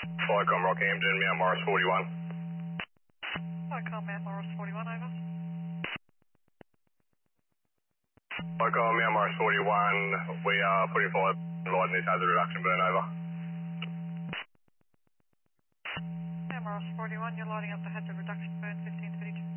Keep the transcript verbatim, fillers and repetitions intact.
Flycom Rockhampton, Mount Morris forty-one. Flycom Mount Morris forty-one, over. Flycom Mount Morris forty-one, we are putting forward light in this hazard reduction burn, over. Mount Morris forty-one, you're lighting up the hazard reduction burn fifteen thirty-two.